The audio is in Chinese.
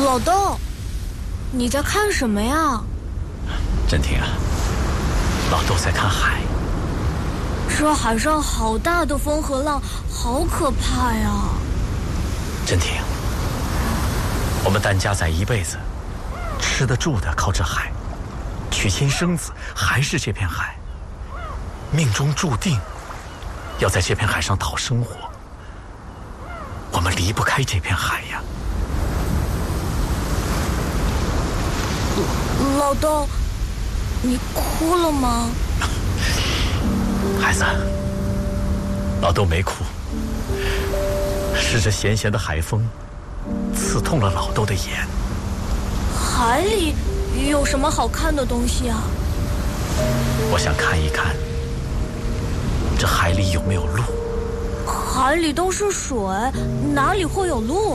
老豆，你在看什么呀？ 振庭啊，老豆在看海。 这海上好大的风和浪，好可怕呀！ 振庭，我们单家仔一辈子吃得住的靠这海，娶亲生子还是这片海，命中注定要在这片海上讨生活，我们离不开这片海呀。 老豆，你哭了吗？ 孩子，老豆没哭，是这咸咸的海风刺痛了老豆的眼。 海里有什么好看的东西啊？ 我想看一看这海里有没有路。 海里都是水，哪里会有路？